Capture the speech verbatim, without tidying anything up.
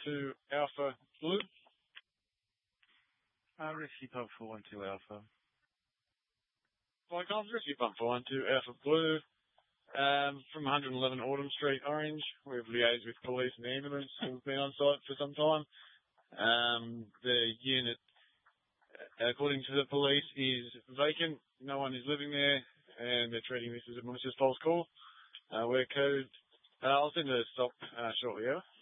two Alpha Blue. Uh, Rescue Pub four one two Alpha. Flight Comms, Rescue Pub four one two Alpha Blue. Um, from one eleven Autumn Street, Orange. We've liaised with police and ambulance who've been on site for some time. Um, the unit, according to the police, is vacant. No one is living there, and they're treating this as a malicious false call. Uh, we're code. Uh, I'll send a stop uh, shortly, yeah?